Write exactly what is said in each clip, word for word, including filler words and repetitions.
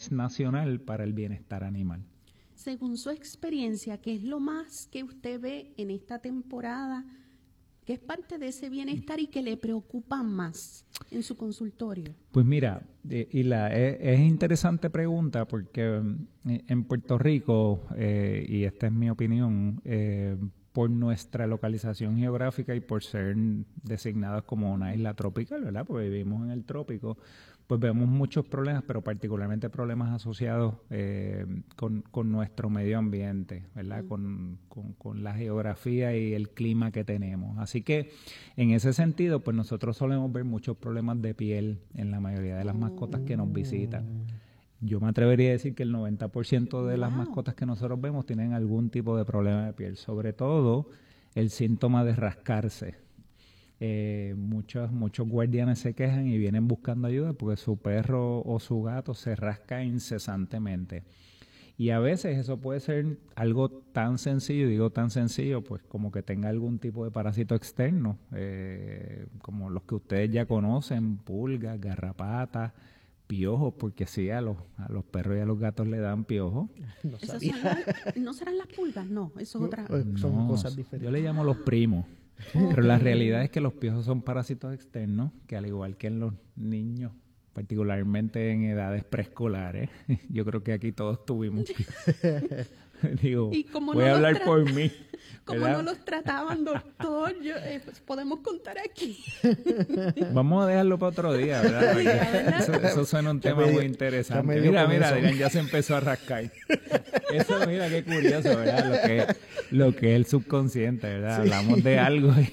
interés nacional para el bienestar animal. Según su experiencia, ¿qué es lo más que usted ve en esta temporada que es parte de ese bienestar y que le preocupa más en su consultorio? Pues mira, eh, y la, es, es interesante pregunta porque eh, en Puerto Rico, eh, y esta es mi opinión, eh, por nuestra localización geográfica y por ser designados como una isla tropical, ¿verdad? Porque vivimos en el trópico, pues vemos muchos problemas, pero particularmente problemas asociados eh, con, con nuestro medio ambiente, ¿verdad? Mm. Con, con, con la geografía y el clima que tenemos. Así que en ese sentido, pues nosotros solemos ver muchos problemas de piel en la mayoría de las mascotas que nos visitan. Yo me atrevería a decir que el noventa por ciento de las mascotas que nosotros vemos tienen algún tipo de problema de piel, sobre todo el síntoma de rascarse. Eh, muchos, muchos guardianes se quejan y vienen buscando ayuda porque su perro o su gato se rasca incesantemente. Y a veces eso puede ser algo tan sencillo, digo tan sencillo, pues como que tenga algún tipo de parásito externo, eh, como los que ustedes ya conocen, pulgas, garrapatas, piojos, porque sí, a los, a los perros y a los gatos le dan piojos. No, ¿Esas son las, ¿No serán las pulgas? No, eso es otra. Son no, cosas diferentes. Yo le llamo los primos. Pero la realidad es que los piojos son parásitos externos, que al igual que en los niños, particularmente en edades preescolares, yo creo que aquí todos tuvimos piojos. Digo, voy no a hablar por mí. Como no los trataban, doctor, yo, eh, pues podemos contar aquí. Vamos a dejarlo para otro día, ¿verdad? Porque eso, eso suena un tema muy interesante. Mira, mira, Adrián ya se empezó a rascar. Eso, mira, qué curioso, ¿verdad? Lo que, lo que es el subconsciente, ¿verdad? Sí. Hablamos de algo. Y...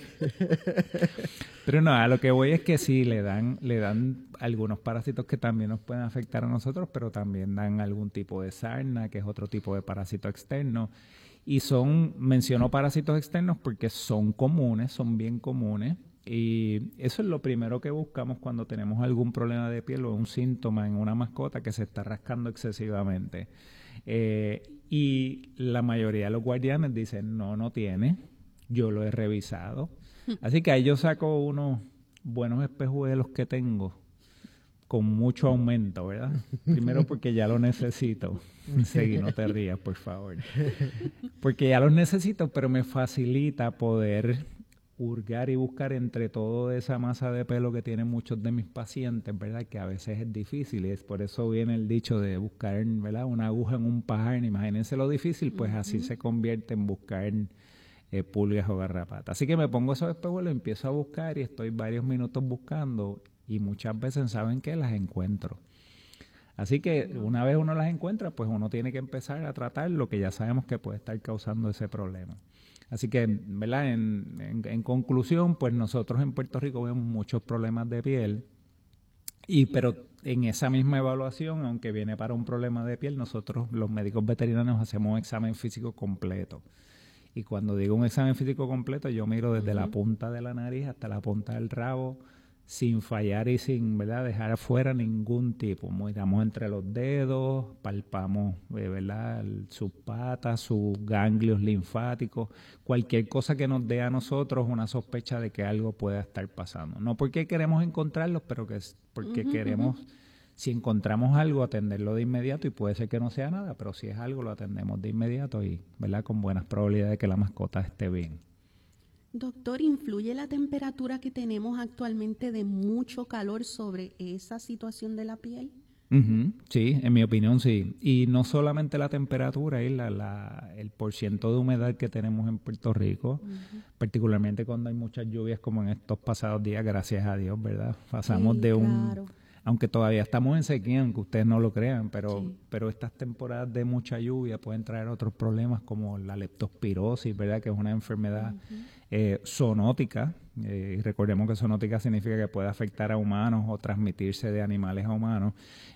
Pero no, a lo que voy es que sí, le dan, le dan algunos parásitos que también nos pueden afectar a nosotros, pero también dan algún tipo de sarna, que es otro tipo de parásito externo. Y son, menciono parásitos externos porque son comunes, son bien comunes. Y eso es lo primero que buscamos cuando tenemos algún problema de piel o un síntoma en una mascota que se está rascando excesivamente. Eh, y la mayoría de los guardianes dicen, no, no tiene, yo lo he revisado. Así que ahí yo saco unos buenos espejuelos que tengo con mucho aumento, ¿verdad? Primero porque ya lo necesito. Seguí, no te rías, por favor. Porque ya los necesito, pero me facilita poder hurgar y buscar entre toda esa masa de pelo que tienen muchos de mis pacientes, ¿verdad? Que a veces es difícil y es por eso viene el dicho de buscar, ¿verdad? Una aguja en un pajar. Imagínense lo difícil, pues así se convierte en buscar eh, pulgas o garrapatas. Así que me pongo esos espejuelos, empiezo a buscar y estoy varios minutos buscando y muchas veces saben que las encuentro. Así que una vez uno las encuentra, pues uno tiene que empezar a tratar lo que ya sabemos que puede estar causando ese problema. Así que, ¿verdad? En, en, en conclusión, pues nosotros en Puerto Rico vemos muchos problemas de piel, y pero en esa misma evaluación, aunque viene para un problema de piel, nosotros los médicos veterinarios hacemos un examen físico completo. Y cuando digo un examen físico completo, yo miro desde uh-huh. la punta de la nariz hasta la punta del rabo, sin fallar y sin, ¿verdad?, dejar afuera ningún tipo. Miramos entre los dedos, palpamos, eh, ¿verdad?, sus patas, sus ganglios linfáticos, cualquier cosa que nos dé a nosotros una sospecha de que algo pueda estar pasando. No porque queremos encontrarlos, pero que es porque uh-huh, queremos, uh-huh. si encontramos algo, atenderlo de inmediato, y puede ser que no sea nada, pero si es algo, lo atendemos de inmediato y, ¿verdad?, con buenas probabilidades de que la mascota esté bien. Doctor, ¿influye la temperatura que tenemos actualmente de mucho calor sobre esa situación de la piel? Uh-huh, sí, en mi opinión sí. Y no solamente la temperatura y la, la, el porciento de humedad que tenemos en Puerto Rico, uh-huh. particularmente cuando hay muchas lluvias como en estos pasados días, gracias a Dios, ¿verdad? Pasamos sí, de un... Claro. Aunque todavía estamos en sequía, aunque ustedes no lo crean, pero, sí. pero estas temporadas de mucha lluvia pueden traer otros problemas como la leptospirosis, ¿verdad?, que es una enfermedad uh-huh. eh, zoonótica. Eh, recordemos que zoonótica significa que puede afectar a humanos o transmitirse de animales a humanos.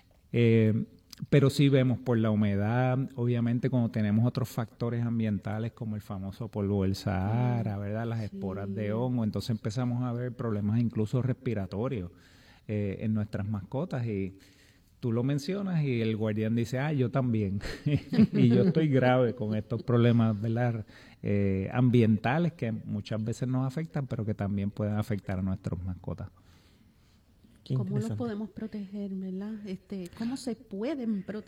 Eh, pero sí vemos por la humedad, obviamente cuando tenemos otros factores ambientales como el famoso polvo del Sahara, ¿verdad?, las esporas sí. de hongo, entonces empezamos a ver problemas incluso respiratorios Eh, en nuestras mascotas, y tú lo mencionas y el guardián dice, ah, yo también, y yo estoy grave con estos problemas, ¿verdad?, eh, ambientales que muchas veces nos afectan, pero que también pueden afectar a nuestras mascotas. ¿Cómo los podemos proteger, verdad? Este, ¿cómo se pueden proteger?